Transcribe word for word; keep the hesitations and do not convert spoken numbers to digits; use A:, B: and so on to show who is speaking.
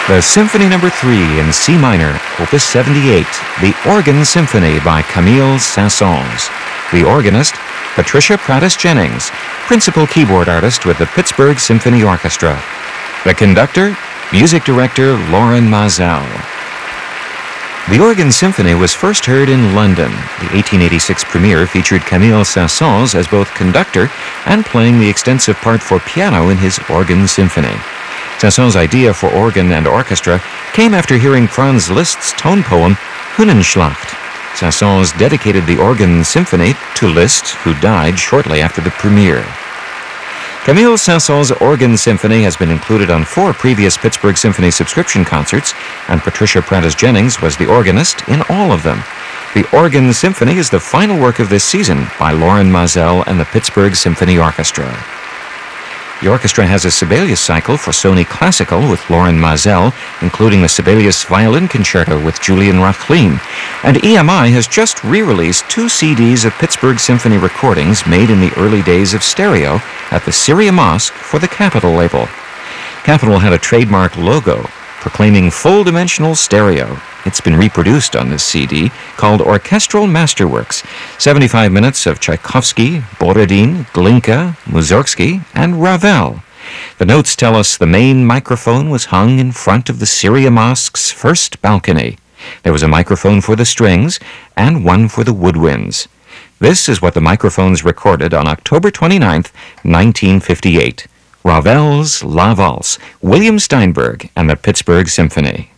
A: The Symphony Number three in C minor, Opus seventy-eight, The Organ Symphony by Camille Saint-Saëns. The organist, Patricia Prattis Jennings, principal keyboard artist with the Pittsburgh Symphony Orchestra. The conductor, music director Lorin Maazel. The Organ Symphony was first heard in London. The eighteen eighty-six premiere featured Camille Saint-Saëns as both conductor and playing the extensive part for piano in his Organ Symphony. Saint-Saëns' idea for organ and orchestra came after hearing Franz Liszt's tone poem Hünenschlacht. Saint-Saëns dedicated the Organ Symphony to Liszt, who died shortly after the premiere. Camille Saint-Saëns' Organ Symphony has been included on four previous Pittsburgh Symphony subscription concerts, and Patricia Prattis Jennings was the organist in all of them. The Organ Symphony is the final work of this season by Lorin Maazel and the Pittsburgh Symphony Orchestra. The orchestra has a Sibelius cycle for Sony Classical with Lorin Maazel, including the Sibelius Violin Concerto with Julian Rachlin, and E M I has just re-released two C Ds of Pittsburgh Symphony recordings made in the early days of stereo at the Syria Mosque for the Capitol label. Capitol had a trademark logo proclaiming full-dimensional stereo. It's been reproduced on this C D called Orchestral Masterworks, seventy-five minutes of Tchaikovsky, Borodin, Glinka, Mussorgsky, and Ravel. The notes tell us the main microphone was hung in front of the Syria Mosque's first balcony. There was a microphone for the strings and one for the woodwinds. This is what the microphones recorded on October twenty-ninth, nineteen fifty-eight. Ravel's La Valse, William Steinberg, and the Pittsburgh Symphony.